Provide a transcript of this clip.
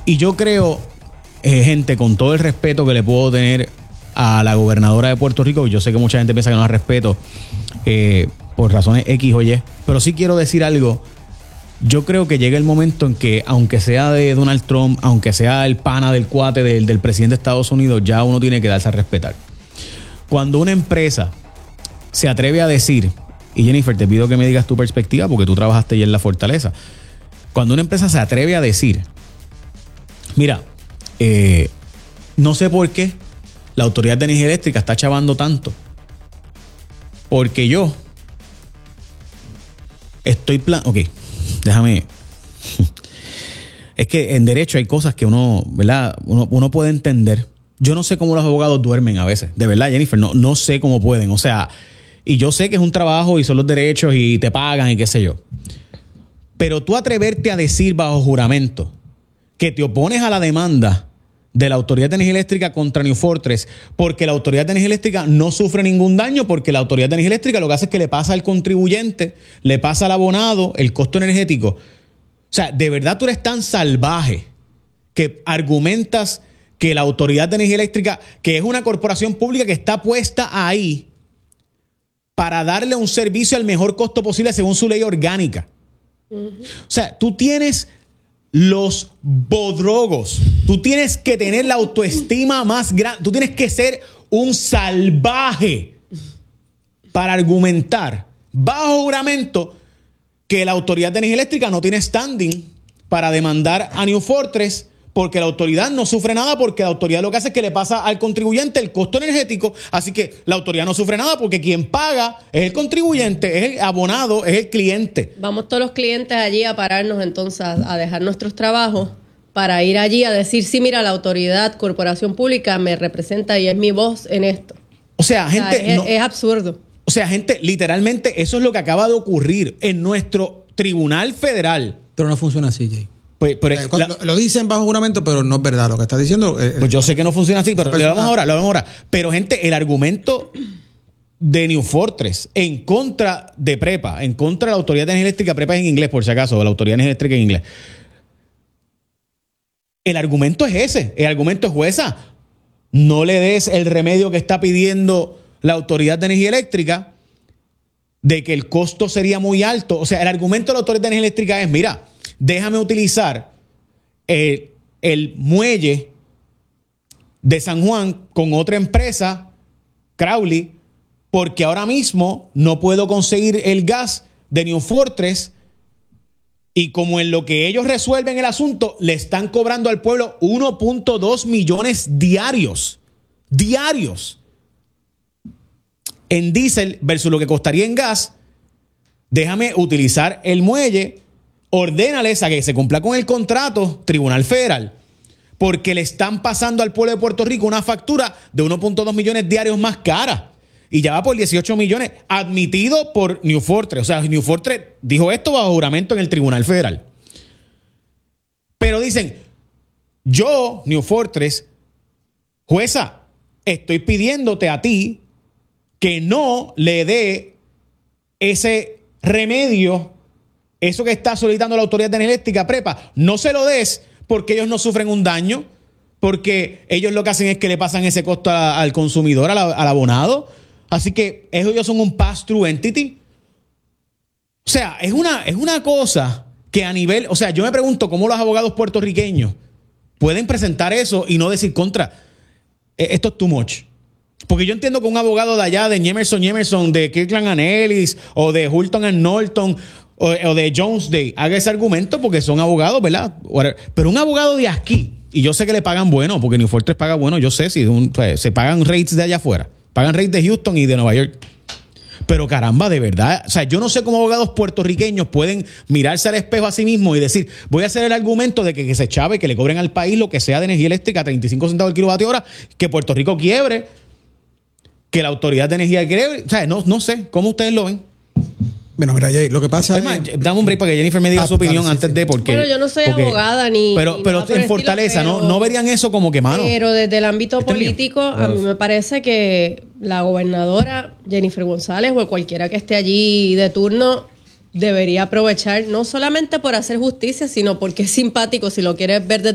Y yo creo, gente, con todo el respeto que le puedo tener a la gobernadora de Puerto Rico, yo sé que mucha gente piensa que no la respeto por razones X o Y, pero sí quiero decir algo. Yo creo que llega el momento en que, aunque sea de Donald Trump, aunque sea el pana del cuate del presidente de Estados Unidos, ya uno tiene que darse a respetar. Cuando una empresa se atreve a decir, y Jennifer, te pido que me digas tu perspectiva porque tú trabajaste ya en la Fortaleza. Cuando una empresa se atreve a decir, mira, no sé por qué la Autoridad de Energía Eléctrica está chavando tanto. Porque yo estoy Ok, déjame. Es que en derecho hay cosas que uno, ¿verdad? Uno puede entender. Yo no sé cómo los abogados duermen a veces. De verdad, Jennifer, no sé cómo pueden. O sea, y yo sé que es un trabajo y son los derechos y te pagan y qué sé yo. Pero tú atreverte a decir bajo juramento que te opones a la demanda de la Autoridad de Energía Eléctrica contra New Fortress porque la Autoridad de Energía Eléctrica no sufre ningún daño, porque la Autoridad de Energía Eléctrica lo que hace es que le pasa al contribuyente, le pasa al abonado el costo energético. O sea, de verdad tú eres tan salvaje que argumentas que la Autoridad de Energía Eléctrica, que es una corporación pública que está puesta ahí para darle un servicio al mejor costo posible según su ley orgánica. O sea, tú tienes los bodrogos. Tú tienes que tener la autoestima más grande. Tú tienes que ser un salvaje para argumentar bajo juramento que la Autoridad de Energía Eléctrica no tiene standing para demandar a New Fortress porque la autoridad no sufre nada, porque la autoridad lo que hace es que le pasa al contribuyente el costo energético, así que la autoridad no sufre nada porque quien paga es el contribuyente, es el abonado, es el cliente. Vamos todos los clientes allí a pararnos entonces a dejar nuestros trabajos para ir allí a decir, sí, mira, la autoridad, corporación pública me representa y es mi voz en esto. O sea, gente... es absurdo. O sea, gente, literalmente eso es lo que acaba de ocurrir en nuestro Tribunal Federal. Pero no funciona así, Jay. Pues, lo dicen bajo juramento, pero no es verdad lo que está diciendo. Pues yo sé que no funciona así, pero lo vamos ahora. Pero, gente, el argumento de New Fortress en contra de PREPA, en contra de la Autoridad de Energía Eléctrica, PREPA es en inglés, por si acaso, la Autoridad de Energía Eléctrica en inglés. El argumento es ese. El argumento es, jueza, no le des el remedio que está pidiendo la Autoridad de Energía Eléctrica de que el costo sería muy alto. O sea, el argumento de la Autoridad de Energía Eléctrica es, mira, déjame utilizar el muelle de San Juan con otra empresa, Crowley, porque ahora mismo no puedo conseguir el gas de New Fortress y como en lo que ellos resuelven el asunto, le están cobrando al pueblo 1.2 millones diarios en diésel versus lo que costaría en gas. Déjame utilizar el muelle. Ordénales a que se cumpla con el contrato, Tribunal Federal, porque le están pasando al pueblo de Puerto Rico una factura de 1.2 millones diarios más cara. Y ya va por 18 millones, admitido por New Fortress. O sea, New Fortress dijo esto bajo juramento en el Tribunal Federal. Pero dicen, yo, New Fortress, jueza, estoy pidiéndote a ti que no le dé ese remedio, eso que está solicitando la Autoridad de Energía Eléctrica, PREPA, no se lo des porque ellos no sufren un daño, porque ellos lo que hacen es que le pasan ese costo al consumidor, al abonado. Así que ellos son un pass-through entity. O sea, es una cosa que a nivel... O sea, yo me pregunto cómo los abogados puertorriqueños pueden presentar eso y no decir contra. Esto es too much. Porque yo entiendo que un abogado de allá, de Emerson, de Kirkland & Ellis, o de Hulton & Norton, o de Jones Day, haga ese argumento porque son abogados, ¿verdad? Pero un abogado de aquí, y yo sé que le pagan bueno, porque New Fortress paga bueno, yo sé si se pagan rates de allá afuera, pagan rates de Houston y de Nueva York. Pero caramba, de verdad, o sea, yo no sé cómo abogados puertorriqueños pueden mirarse al espejo a sí mismos y decir, voy a hacer el argumento de que se chave, que le cobren al país lo que sea de energía eléctrica a 35 centavos el kilovatio hora, que Puerto Rico quiebre, que la Autoridad de Energía quiebre. O sea, no sé, ¿cómo ustedes lo ven? Bueno, mira, Jay, lo que pasa es... Dame un break para que Jennifer me diga su opinión antes de... Porque, bueno, yo no soy abogada ni... Pero en Fortaleza, ¿no verían eso como que, mano? Pero desde el ámbito político, a mí me parece que la gobernadora Jennifer González o cualquiera que esté allí de turno debería aprovechar, no solamente por hacer justicia, sino porque es simpático, si lo quieres ver desde